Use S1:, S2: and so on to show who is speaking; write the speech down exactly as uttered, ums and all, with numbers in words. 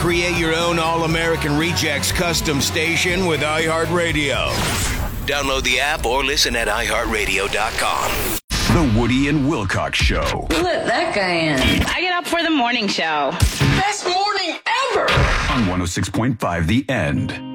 S1: Create your own All-American Rejects custom station with iHeartRadio. Download the app or listen at i heart radio dot com.
S2: The Woody and Wilcox Show.
S3: Let that guy in.
S4: I get up for the morning show.
S3: Best morning ever.
S2: On one oh six point five The End.